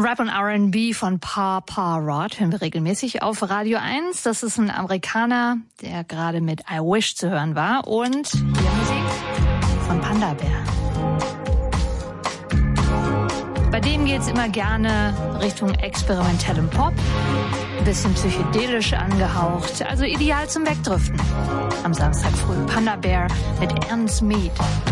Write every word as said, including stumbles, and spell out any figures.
Rap und R and B von Papa Rod hören wir regelmäßig auf Radio eins. Das ist ein Amerikaner, der gerade mit I Wish zu hören war. Und hier Musik von Panda Bear. Bei dem geht's immer gerne Richtung experimentellem Pop, ein bisschen psychedelisch angehaucht, also ideal zum Wegdriften. Am Samstag früh Panda Bear mit Ernst Mead.